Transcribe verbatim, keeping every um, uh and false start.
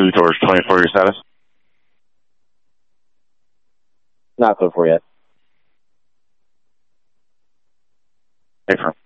two towards twenty-four your status? Not code four yet. Hey, firm.